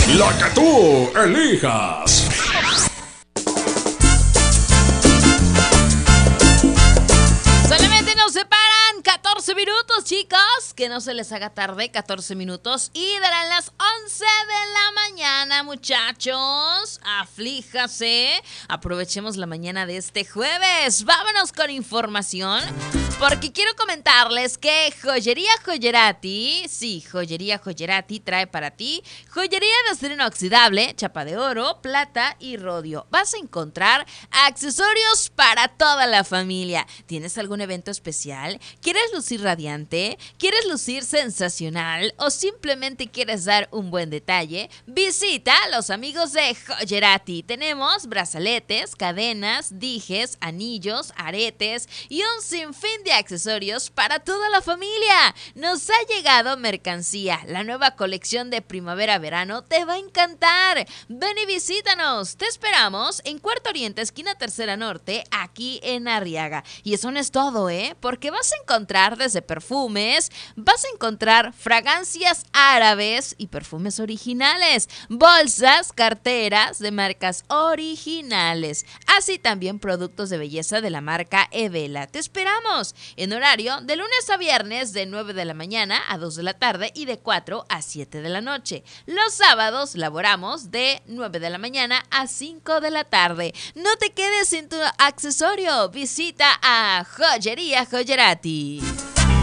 La que tú elijas. Solamente nos separan 14 minutos, chicos. Que no se les haga tarde, 14 minutos. Y darán las 11 de la mañana, muchachos. Aflíjase. Aprovechemos la mañana de este jueves. Vámonos con información. Porque quiero comentarles que Joyería Joyerati, sí, Joyería Joyerati trae para ti joyería de acero inoxidable, chapa de oro, plata y rodio. Vas a encontrar accesorios para toda la familia. ¿Tienes algún evento especial? ¿Quieres lucir radiante? ¿Quieres lucir sensacional? ¿O simplemente quieres dar un buen detalle? Visita a los amigos de Joyerati. Tenemos brazaletes, cadenas, dijes, anillos, aretes y un sinfín de accesorios para toda la familia. Nos ha llegado mercancía. La nueva colección de primavera-verano te va a encantar. Ven y visítanos. Te esperamos en Cuarto Oriente, esquina Tercera Norte, aquí en Arriaga. Y eso no es todo, porque vas a encontrar desde perfumes, vas a encontrar fragancias árabes y perfumes originales, bolsas, carteras de marcas originales, así también productos de belleza de la marca Evela. Te esperamos en horario de lunes a viernes de 9 de la mañana a 2 de la tarde y de 4 a 7 de la noche. Los sábados laboramos de 9 de la mañana a 5 de la tarde. No te quedes sin tu accesorio. Visita a Joyería Joyerati.